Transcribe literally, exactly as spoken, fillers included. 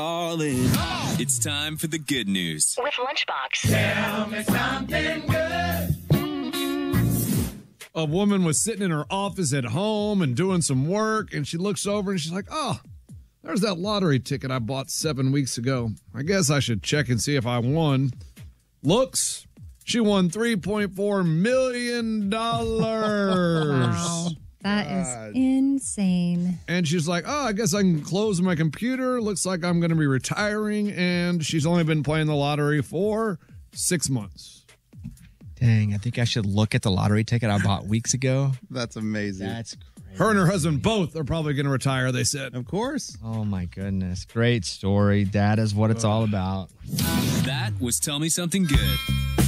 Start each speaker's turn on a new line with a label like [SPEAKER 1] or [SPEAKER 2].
[SPEAKER 1] All in. It's time for the good news
[SPEAKER 2] with Lunchbox.
[SPEAKER 3] Tell me something good.
[SPEAKER 4] A woman was sitting in her office at home and doing some work, and she looks over and she's like, oh, there's that lottery ticket I bought seven weeks ago. I guess I should check and see if I won. Looks, she won three point four million dollars.
[SPEAKER 5] Wow. That God. Is insane.
[SPEAKER 4] And she's like, oh, I guess I can close my computer. Looks like I'm going to be retiring. And she's only been playing the lottery for six months.
[SPEAKER 6] Dang, I think I should look at the lottery ticket I bought weeks ago.
[SPEAKER 7] That's amazing.
[SPEAKER 6] That's crazy.
[SPEAKER 4] Her and her husband both are probably going to retire, they said.
[SPEAKER 7] Of course.
[SPEAKER 6] Oh, my goodness. Great story. That is what it's all about.
[SPEAKER 1] That was Tell Me Something Good.